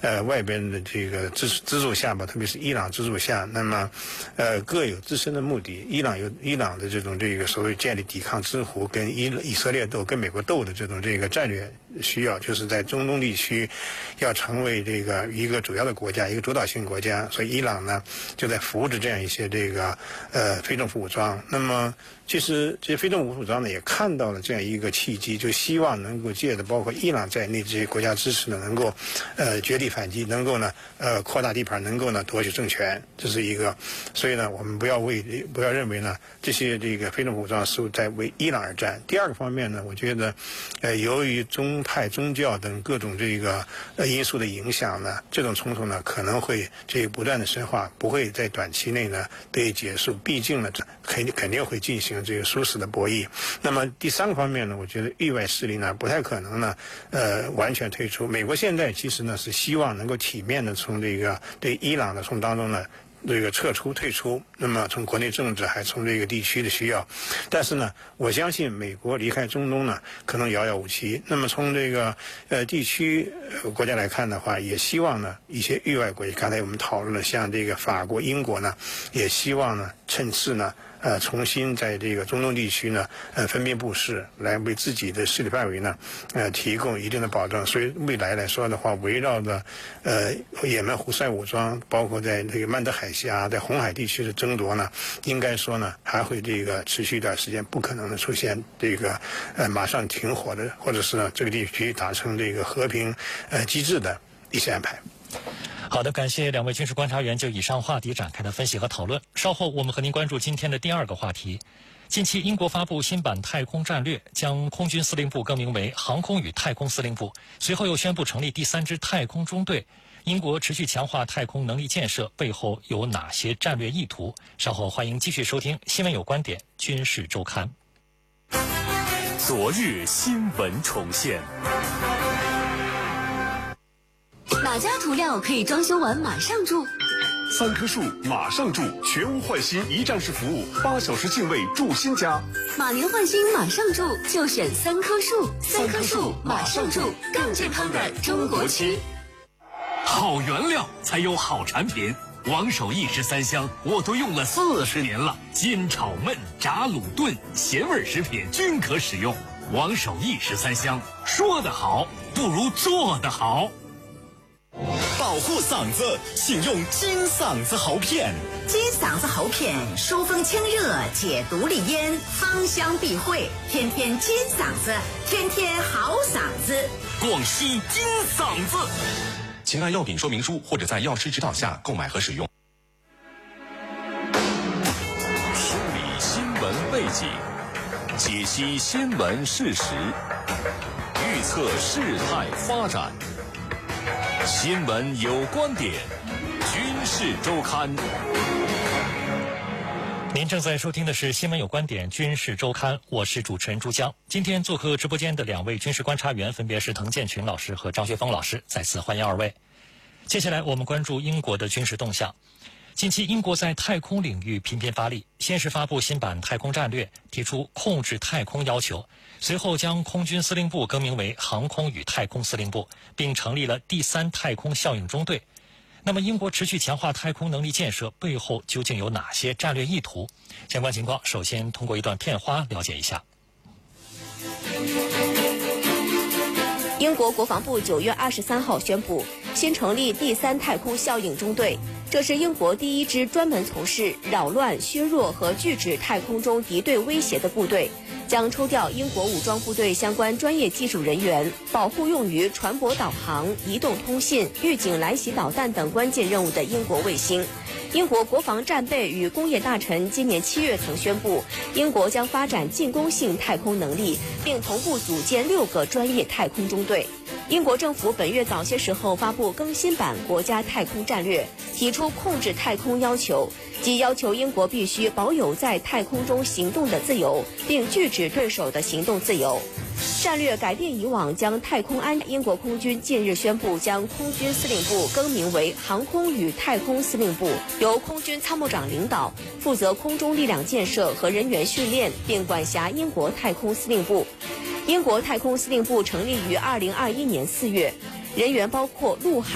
外边的这个资助下吧，特别是伊朗资助下，那么各有自身的目的。伊朗有伊朗的这种这个所谓建立抵抗之湖，跟以色列斗、跟美国斗的这种这个战略需要，就是在中东地区要成为这个一个主要的国家，一个主导性国家。所以伊朗呢就在扶持这样一些这个非政府武装。那么其实这些非政府武装呢也看到了这样一个契机，就希望能够借着包括伊朗在内这些国家支持呢，能够绝地反击，能够呢扩大地盘，能够呢夺取政权，这是一个。所以呢，我们不要认为呢这些这个非政府武装是在为伊朗而战。第二个方面呢，我觉得由于宗派、宗教等各种这个因素的影响呢，这种冲突呢可能会这个不断的深化，不会在短期内呢得以结束。毕竟呢，肯定会进行这个殊死的博弈。那么第三个方面呢，我觉得域外势力呢不太可能呢完全退出。美国现在其实呢是希望能够体面的从这个对伊朗的从当中呢这个退出，那么从国内政治还从这个地区的需要，但是呢，我相信美国离开中东呢可能遥遥无期。那么从这个地区国家来看的话，也希望呢一些域外国家，刚才我们讨论了，像这个法国、英国呢，也希望呢趁势呢重新在这个中东地区呢分别布势，来为自己的势力范围呢提供一定的保障。所以未来来说的话，围绕着也门胡塞武装，包括在这个曼德海峡、在红海地区的争夺呢，应该说呢还会这个持续一段时间，不可能的出现这个马上停火的，或者是呢这个地区达成这个和平机制的一些安排。 好的，感谢两位军事观察员就以上话题展开的分析和讨论。稍后我们和您关注今天的第二个话题。近期英国发布新版太空战略，将空军司令部更名为航空与太空司令部，随后又宣布成立第3支太空中队。英国持续强化太空能力建设，背后有哪些战略意图？稍后欢迎继续收听《新闻有观点·军事周刊》。 昨日新闻重现。 哪家涂料可以装修完马上住 ？3棵树马上住，全屋换新一站式服务，8小时净位住新家。 马年换新马上住，就选3棵树，3棵树马上住，更健康的中国区。 好原料才有好产品，王守义13香我都用了40年了，煎炒焖炸卤炖咸味食品均可使用。王守义13香，说得好不如做得好。 保护嗓子，请用金嗓子喉片。 金嗓子喉片疏风清热，解毒利咽，芳香避秽，天天金嗓子，天天好嗓子。 广西金嗓子。 请按药品说明书或者在药师指导下购买和使用。 梳理新闻背景，解析新闻事实，预测事态发展。新闻有观点，军事周刊。 您正在收听的是《新闻有观点·军事周刊》，我是主持人朱江。今天做客直播间的两位军事观察员分别是滕建群老师和张学峰老师，再次欢迎二位。接下来我们关注英国的军事动向。近期英国在太空领域频频发力，先是发布新版太空战略，提出控制太空要求，随后将空军司令部更名为航空与太空司令部，并成立了第3太空效应中队。那么英国持续强化太空能力建设，背后究竟有哪些战略意图？相关情况首先通过一段片花了解一下。 英国国防部9月23号宣布，新成立第3太空效应中队，这是英国第1支专门从事扰乱、削弱和拒止太空中敌对威胁的部队，将抽调英国武装部队相关专业技术人员，保护用于船舶导航、移动通信、预警来袭导弹等关键任务的英国卫星。英国国防战备与工业大臣今年7月曾宣布，英国将发展进攻性太空能力，并同步组建6个专业太空中队。英国政府本月早些时候发布更新版国家太空战略，提出控制太空要求，即要求英国必须保有在太空中行动的自由，并拒止对手的行动自由。战略改变以往将太空安，英国空军近日宣布将空军司令部更名为航空与太空司令部，由空军参谋长领导，负责空中力量建设和人员训练，并管辖英国太空司令部。英国太空司令部成立于2021年4月，人员包括陆海